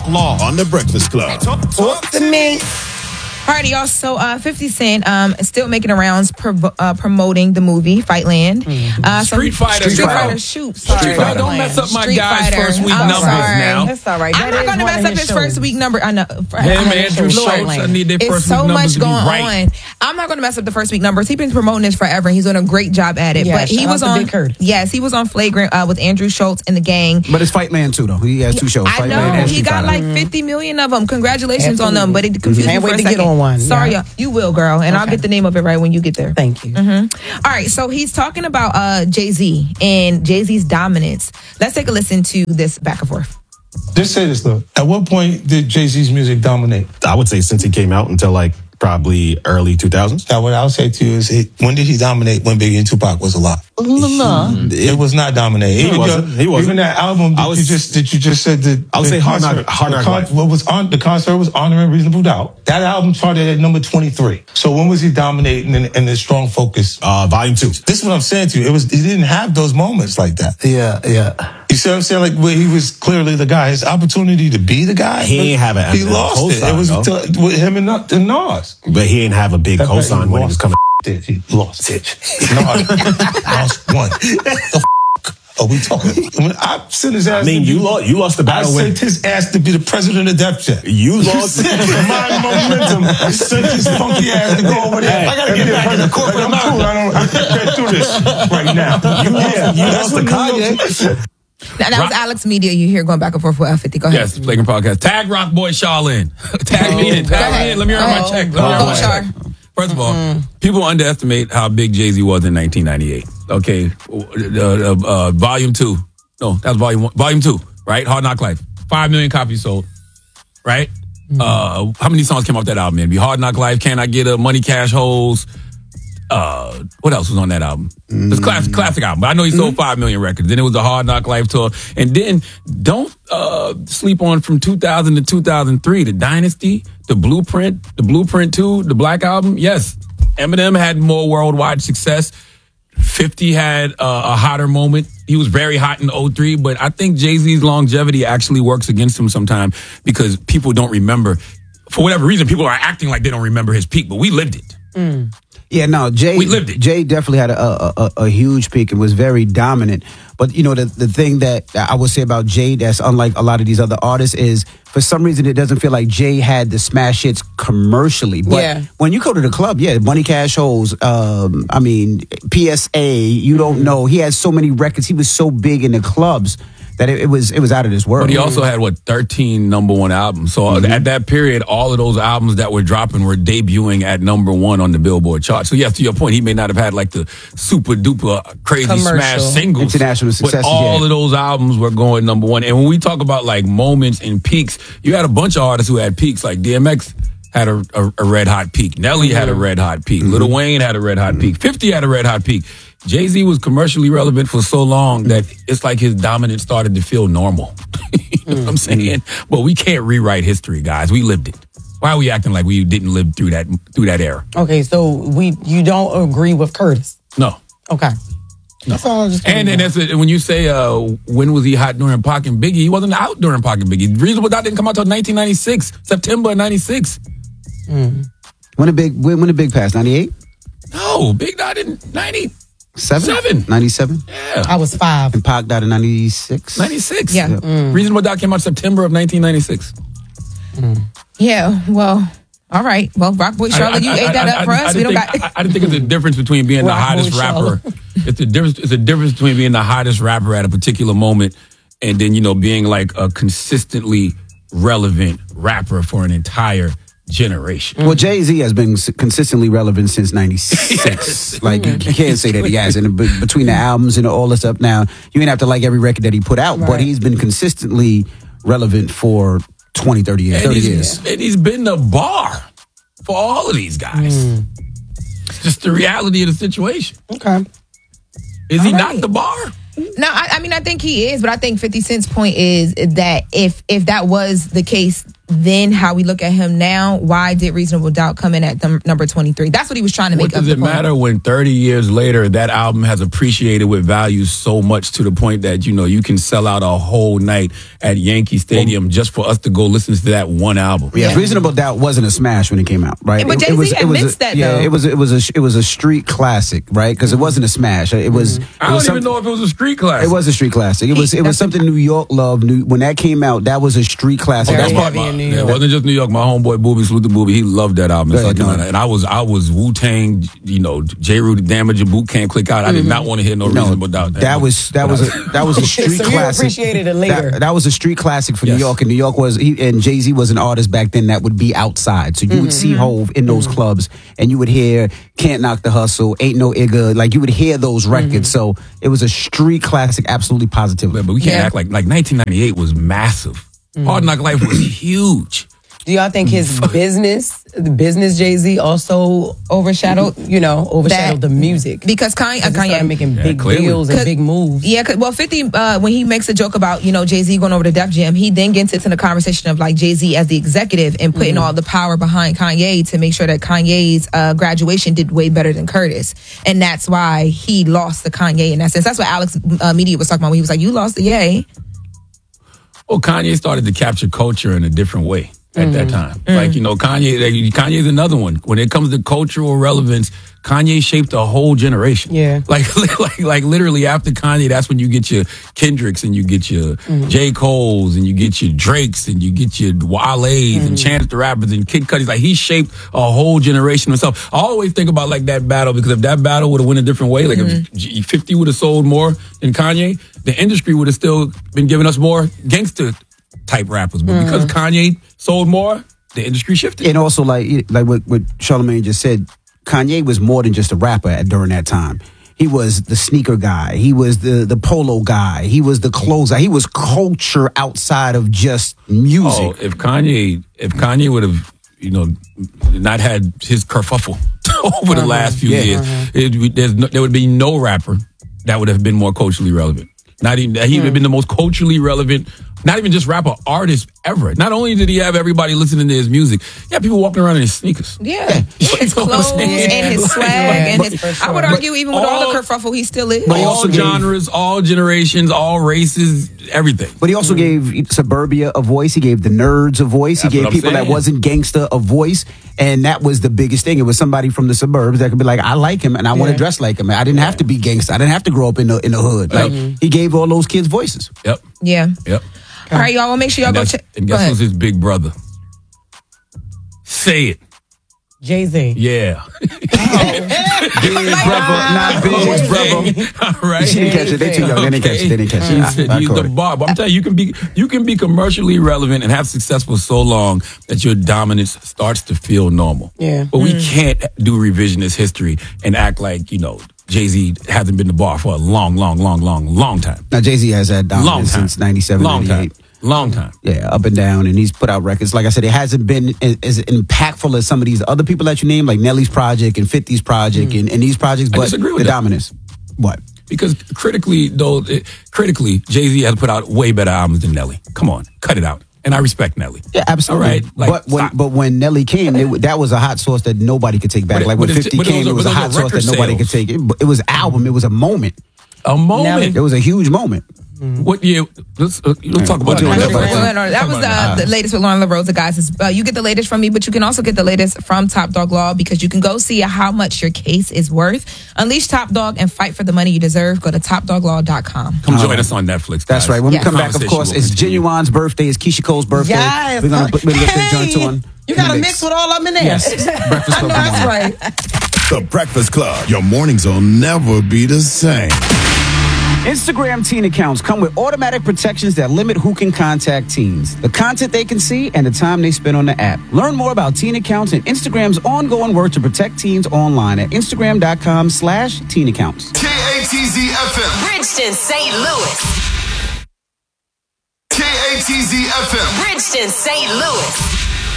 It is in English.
Law on The Breakfast Club. Talk to me. Alrighty, y'all. So 50 Cent is still making the rounds promoting the movie Fightland. Street Fighter. Shoot. Sorry. Don't mess up my guy's first week numbers now. That's all right. I'm not going to mess up his first week number. I know. Andrew Schultz, I need their first week so numbers much to be going right. on. I'm not going to mess up the first week numbers. He's been promoting this forever. He's doing a great job at it. Yeah, but he was on. Yes, he was on Flagrant with Andrew Schultz and the gang. But it's Fightland too, though. He has two shows. I know. He got like 50 million of them. Congratulations on them. But it confused me Can't for wait a to second. get on one. Sorry, you will, girl, and I'll get the name of it right when you get there. Thank you. All right, so he's talking about Jay-Z and Jay-Z's dominance. Let's take a listen to this back and forth. Just say this though. At what point did Jay-Z's music dominate? I would say since he came out until like probably early 2000s. Now, what I'll say to you is, when did he dominate? When Biggie and Tupac was alive? It was not dominating. He wasn't. Even that album that you just said that. I would say Hard Knock Life. What was on the concert was Honoring Reasonable Doubt. That album charted at number 23. So when was he dominating in the strong focus? Volume 2. This is what I'm saying to you. He didn't have those moments like that. Yeah. You see what I'm saying? Like where he was clearly the guy. His opportunity to be the guy. He ain't have it. He lost it. It was with him and Nas. But he didn't have a big cosign when he was coming. He lost it. Nas lost one. The are we talking? I sent his ass. I mean, you lost the battle. I sent his ass to be the president of Def Jam. You lost my momentum. I sent his funky ass to go over there. I gotta get back in the corporate America. I can't do this right now. You lost the Kanye. Now, that was Alex Media you hear going back and forth with 50. Go ahead. Yes, Flagrant Podcast. Tag Rock Boy Shaolin. Tag me in. Let me earn my check. Go, Shar. First of all, people underestimate how big Jay-Z was in 1998. Okay, Volume 2. No, that was Volume 1. Volume 2, right? Hard Knock Life. 5 million copies sold, right? How many songs came off that album, man? Hard Knock Life, Can I Get a Money, Cash Holes. What else was on that album? It's a classic album, but I know he sold 5 million records. Then it was a Hard Knock Life tour. And then don't sleep on from 2000 to 2003, the Dynasty, the Blueprint 2, the Black Album. Yes, Eminem had more worldwide success. 50 had a hotter moment. He was very hot in 03, but I think Jay-Z's longevity actually works against him sometimes because people don't remember. For whatever reason, people are acting like they don't remember his peak, but we lived it. Yeah, no, We lived it. Jay definitely had a huge peak and was very dominant. But, you know, the thing that I would say about Jay that's unlike a lot of these other artists is for some reason it doesn't feel like Jay had the smash hits commercially. But when you go to the club, Money Cash Holes, PSA, You Don't Know. He had so many records. He was so big in the clubs that it was out of this world. But he also had, 13 number one albums. So at that period, all of those albums that were dropping were debuting at number one on the Billboard chart. So yes, to your point, he may not have had like the super duper crazy smash singles. International success. But all of those albums were going number one. And when we talk about like moments and peaks, you had a bunch of artists who had peaks. Like DMX had a red hot peak. Nelly had a red hot peak. Lil Wayne had a red hot peak. 50 had a red hot peak. Jay-Z was commercially relevant for so long that it's like his dominance started to feel normal. You know what I'm saying? But we can't rewrite history, guys. We lived it. Why are we acting like we didn't live through that era? Okay, so you don't agree with Curtis? No. Okay. That's all I just and that's when you say when was he hot during Pac and Biggie? He wasn't out during Pac and Biggie. Reasonable Doubt didn't come out until 1996, September 96. When did Big pass? 98? No, Big died in 90. 97? Yeah. I was 5. And Pac died in 96? 96. Yeah. Reasonable Doubt came out September of 1996. Yeah, well, all right. Well, Rockboy Charlotte, you ate that up for us. I didn't think it's a difference between being the hottest rapper. It's a difference between being the hottest rapper at a particular moment and then, being like a consistently relevant rapper for an entire generation. Well, Jay-Z has been consistently relevant since 96. Yes. Like, you can't say that he has. And between the albums and all this stuff now, you ain't have to like every record that he put out, but he's been consistently relevant for 20, 30 years. 30 years. And he's been the bar for all of these guys. It's just the reality of the situation. Okay. Is he not the bar? No, I mean, I think he is, but I think 50 Cent's point is that if that was the case then how we look at him now, why did Reasonable Doubt come in at number 23? That's what he was trying to make. What does it matter when 30 years later that album has appreciated with value so much to the point that, you know, you can sell out a whole night at Yankee Stadium just for us to go listen to that one album? Yeah, Reasonable Doubt wasn't a smash when it came out, right? But Jay-Z admits that, though. Yeah, it was a street classic, right? Because it wasn't a smash. It was. I don't even know if it was a street classic. It was a street classic. It was something New York loved. When that came out, that was a street classic. Very That's heavy in New It York. wasn't just New York. My homeboy Booby, salute to Booby, he loved that album in Yeah, South Carolina. And I was Wu-Tang, you know, J-Rue, The Damage, and Boot Camp Click Out. I did not want to hear no Reasonable Doubt. That was a street So you classic. appreciated it later. That was a street classic for New Yes. York, and New York and Jay-Z was an artist back then that would be outside. So you would see Hove in those clubs, and you would hear "Can't Knock the Hustle," "Ain't No Igga," like you would hear those records. So it was a street classic, absolutely positively. But we can't act like 1998 was massive. Hard Knock Life was huge. Do y'all think his the business Jay-Z also overshadowed the music? Because Kanye started making big clearly. deals and big moves. Yeah, 50, when he makes a joke about, you know, Jay-Z going over to Def Jam, he then gets into the conversation of like Jay-Z as the executive and putting all the power behind Kanye to make sure that Kanye's graduation did way better than Curtis. And that's why he lost to Kanye in that sense. That's what Alex Media was talking about when he was like, you lost to Ye. Well, Kanye started to capture culture in a different way at that time. Like, you know, Kanye's another one. When it comes to cultural relevance, Kanye shaped a whole generation. Yeah. Like literally after Kanye, that's when you get your Kendricks and you get your J. Cole's and you get your Drakes and you get your Wale's and Chance the Rappers and Kid Cudi's. Like, he shaped a whole generation himself. I always think about like that battle, because if that battle would have went a different way, like if 50 would have sold more than Kanye, the industry would have still been giving us more gangster type rappers. But because Kanye sold more, the industry shifted. And also, like what Charlamagne just said, Kanye was more than just a rapper during that time. He was the sneaker guy. He was the polo guy. He was the clothes guy. He was culture outside of just music. Oh, if Kanye would have, you know, not had his kerfuffle over the last few years, there would be no rapper that would have been more culturally relevant. Not even he would have been the most culturally relevant, not even just rapper, artist ever. Not only did he have everybody listening to his music, he had people walking around in his sneakers. Yeah. His clothes and his swag and his. I would argue even with all the kerfuffle, he still is. But he All also genres, all generations, all races, everything. But he also gave Suburbia a voice. He gave the nerds a voice. That's He what gave I'm people that saying. wasn't gangster a voice. And that was the biggest thing. It was somebody from the suburbs that could be like, I like him and I want to dress like him. I didn't have to be gangster. I didn't have to grow up in the hood. Like, he gave all those kids voices. Yep. Yeah. Yep. All right, y'all. Well, make sure y'all go check. And Go guess ahead. who's his big brother? Say it. Jay-Z. Yeah. Big brother, not big brother. All right. She didn't catch it. They too young. They didn't catch it. They didn't catch it. I He's caught the it. bar. But I'm telling you, you can be commercially relevant and have success for so long that your dominance starts to feel normal. Yeah. But we can't do revisionist history and act like, you know, Jay-Z hasn't been the bar for a long time. Now, Jay-Z has had Long dominance time. since 97, Long 98. time. Long time. Yeah, up and down, and he's put out records. Like I said, it hasn't been as impactful as some of these other people that you name, like Nelly's project and 50's project and these projects, but disagree with the that. dominance. What? Because critically, Jay-Z has put out way better albums than Nelly. Come on, cut it out. And I respect Nelly. Yeah, absolutely. All right, like, but when Nelly came, that was a hot sauce that nobody could take back. But like when but 50 it came, it was a hot sauce record that nobody could sales. take. It was album. It was a moment. A moment. It was a huge moment. What year? Let's talk about We'll do it. That was the latest with Lauren LaRosa, guys. You get the latest from me, but you can also get the latest from Top Dog Law, because you can go see how much your case is worth. Unleash Top Dog and fight for the money you deserve. Go to topdoglaw.com. Come join us on Netflix. That's guys. right. When we Yeah. come back, of Conversation course, will it's continue. Genuine's birthday. It's Keisha Cole's birthday. Yes. We're gonna get their joints on. You got to mix with all of them in there. Yes. Breakfast Club. That's right. The Breakfast Club. Your mornings will never be the same. Instagram teen accounts come with automatic protections that limit who can contact teens, the content they can see, and the time they spend on the app. Learn more about teen accounts and Instagram's ongoing work to protect teens online at Instagram.com/teen accounts. KATZ FM. Bridgeton, St. Louis. KATZ FM. Bridgeton, St. Louis.